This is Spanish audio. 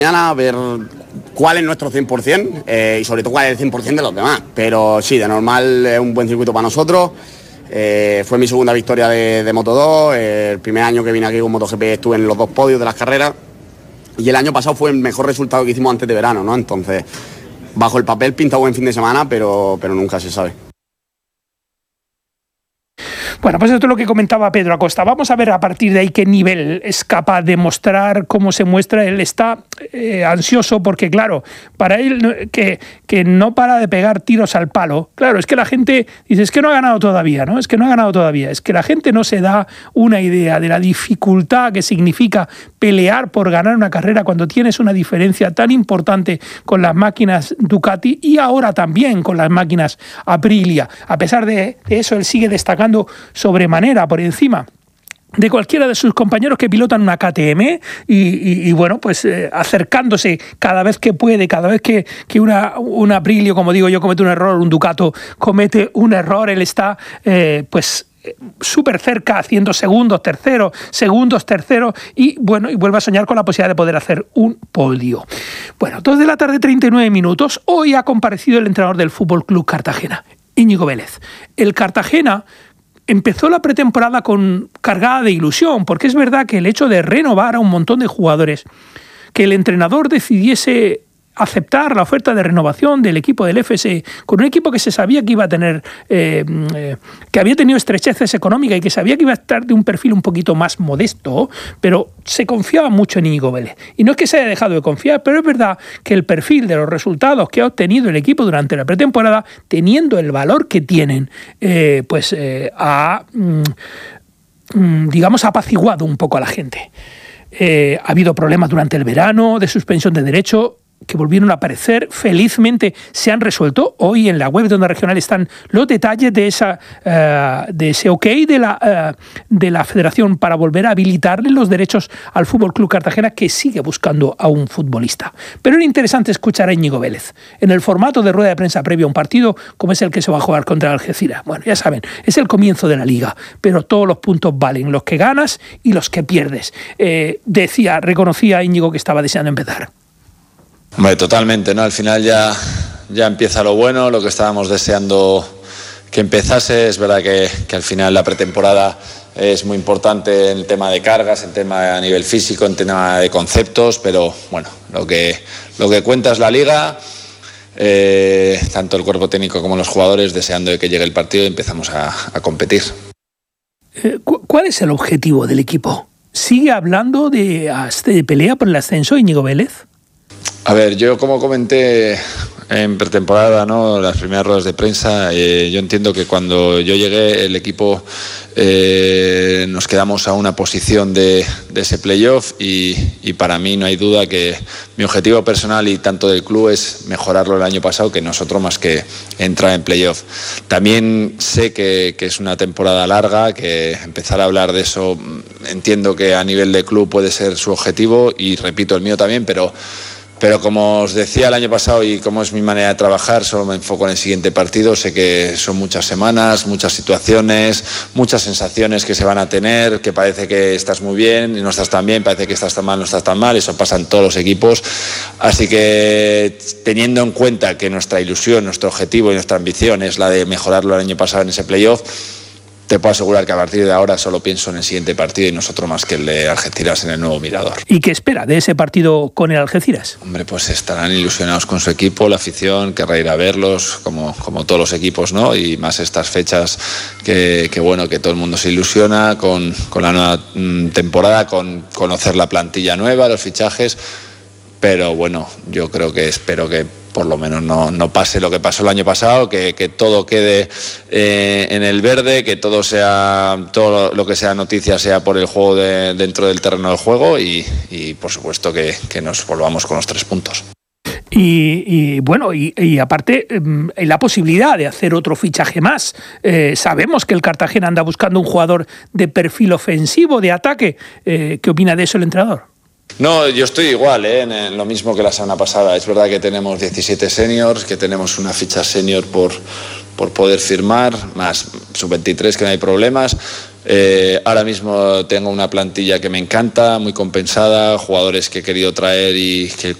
Mañana a ver cuál es nuestro 100% y sobre todo cuál es el 100% de los demás. Pero sí, de normal es un buen circuito para nosotros. Fue mi segunda victoria de Moto2. El primer año que vine aquí con MotoGP estuve en los 2 podios de las carreras. Y el año pasado fue el mejor resultado que hicimos antes de verano, ¿no? Entonces, bajo el papel pinta buen fin de semana, pero nunca se sabe. Bueno, pues esto es lo que comentaba Pedro Acosta. Vamos a ver a partir de ahí qué nivel es capaz de mostrar, cómo se muestra. Él está ansioso porque, claro, para él que no para de pegar tiros al palo. Claro, es que la gente dice, es que no ha ganado todavía, ¿no? Es que no ha ganado todavía. Es que la gente no se da una idea de la dificultad que significa pelear por ganar una carrera cuando tienes una diferencia tan importante con las máquinas Ducati y ahora también con las máquinas Aprilia. A pesar de eso, él sigue destacando sobremanera por encima de cualquiera de sus compañeros que pilotan una KTM y bueno, pues acercándose cada vez que puede, cada vez que un Aprilia, como digo yo, comete un error, un Ducato comete un error, él está súper cerca, haciendo segundos tercero y bueno, y vuelve a soñar con la posibilidad de poder hacer un podio. Bueno, 2 de la tarde, 39 minutos. Hoy ha comparecido el entrenador del Fútbol Club Cartagena, Íñigo Vélez. El Cartagena empezó la pretemporada cargada de ilusión, porque es verdad que el hecho de renovar a un montón de jugadores, que el entrenador decidiese aceptar la oferta de renovación del equipo del FS, con un equipo que se sabía que iba a tener, que había tenido estrecheces económicas y que sabía que iba a estar de un perfil un poquito más modesto, pero se confiaba mucho en Íñigo Vélez. Y no es que se haya dejado de confiar, pero es verdad que el perfil de los resultados que ha obtenido el equipo durante la pretemporada, teniendo el valor que tienen, digamos, apaciguado un poco a la gente. Ha habido problemas durante el verano de suspensión de derecho que volvieron a aparecer, felizmente se han resuelto. Hoy en la web de Onda Regional están los detalles de ese ok de la federación para volver a habilitarle los derechos al Fútbol Club Cartagena, que sigue buscando a un futbolista. Pero era interesante escuchar a Íñigo Vélez en el formato de rueda de prensa previo a un partido como es el que se va a jugar contra el Algeciras. Bueno, ya saben, es el comienzo de la liga, pero todos los puntos valen, los que ganas y los que pierdes. Reconocía a Íñigo que estaba deseando empezar. Hombre, totalmente, ¿no? Al final ya empieza lo bueno, lo que estábamos deseando que empezase. Es verdad que al final la pretemporada es muy importante en el tema de cargas, en tema a nivel físico, en tema de conceptos, pero bueno, lo que cuenta es la liga, tanto el cuerpo técnico como los jugadores deseando de que llegue el partido y empezamos a competir. ¿Cuál es el objetivo del equipo? ¿Sigue hablando de pelea por el ascenso, Íñigo Vélez? A ver, yo como comenté en pretemporada, ¿no?, las primeras ruedas de prensa, yo entiendo que cuando yo llegué el equipo nos quedamos a una posición de ese playoff y para mí no hay duda que mi objetivo personal y tanto del club es mejorarlo el año pasado que nosotros, más que entrar en playoff. También sé que es una temporada larga, que empezar a hablar de eso entiendo que a nivel de club puede ser su objetivo y repito el mío también, pero como os decía el año pasado y como es mi manera de trabajar, solo me enfoco en el siguiente partido. Sé que son muchas semanas, muchas situaciones, muchas sensaciones que se van a tener, que parece que estás muy bien y no estás tan bien, parece que estás tan mal, no estás tan mal, eso pasa en todos los equipos. Así que teniendo en cuenta que nuestra ilusión, nuestro objetivo y nuestra ambición es la de mejorarlo el año pasado en ese playoff, te puedo asegurar que a partir de ahora solo pienso en el siguiente partido y nosotros más que el de Algeciras en el nuevo Mirador. ¿Y qué espera de ese partido con el Algeciras? Hombre, pues estarán ilusionados con su equipo, la afición querrá ir a verlos, como todos los equipos, ¿no? Y más estas fechas que bueno, que todo el mundo se ilusiona con la nueva temporada, con conocer la plantilla nueva, los fichajes. Pero bueno, yo espero que por lo menos no pase lo que pasó el año pasado, que todo quede en el verde, que todo lo que sea noticia sea por el juego dentro del terreno del juego y por supuesto que nos volvamos con los 3 puntos. Y aparte la posibilidad de hacer otro fichaje más. Sabemos que el Cartagena anda buscando un jugador de perfil ofensivo, de ataque. ¿Qué opina de eso el entrenador? No, yo estoy igual, en lo mismo que la semana pasada. Es verdad que tenemos 17 seniors, que tenemos una ficha senior por poder firmar, más sub-23 que no hay problemas, Ahora mismo tengo una plantilla que me encanta, muy compensada, jugadores que he querido traer y que